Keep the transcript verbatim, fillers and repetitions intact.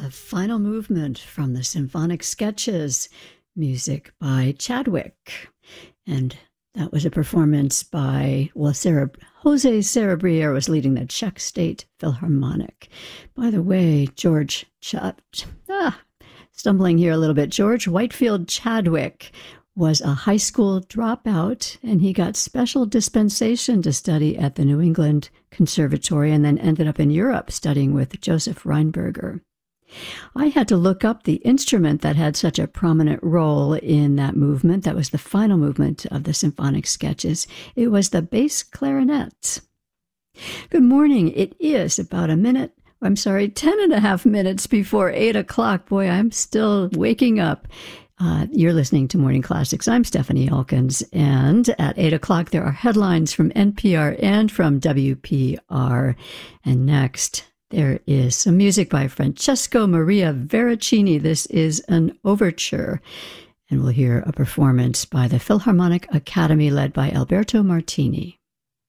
the final movement from the Symphonic Sketches, music by Chadwick. And that was a performance by, well, Sarah, Jose Cerebrier was leading the Czech State Philharmonic. By the way, George, Ch- ah, stumbling here a little bit, George Whitefield Chadwick was a high school dropout, and he got special dispensation to study at the New England Conservatory and then ended up in Europe studying with Joseph Rheinberger. I had to look up the instrument that had such a prominent role in that movement. That was the final movement of the Symphonic Sketches. It was the bass clarinet. Good morning. It is about a minute, I'm sorry, ten and a half minutes before eight o'clock. Boy, I'm still waking up. Uh, you're listening to Morning Classics. I'm Stephanie Elkins, and at eight o'clock there are headlines from N P R and from W P R. And next, there is some music by Francesco Maria Veracini. This is an overture, and we'll hear a performance by the Philharmonic Academy led by Alberto Martini.